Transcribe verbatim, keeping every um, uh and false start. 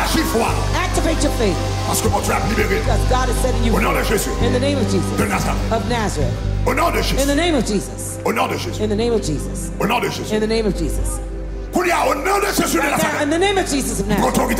Activate your faith. Parce que mon Dieu a libéré. Because God is setting you Au nom de Jésus. In the name of Jesus. De Nazareth. Of Nazareth. Au nom de Jésus. In the name of Jesus. Au nom de Jésus. In the name of Jesus. Au nom de Jésus. In the name of Jesus. Au nom de Jésus de Right now, Nazareth. in the name of Jesus of Nazareth.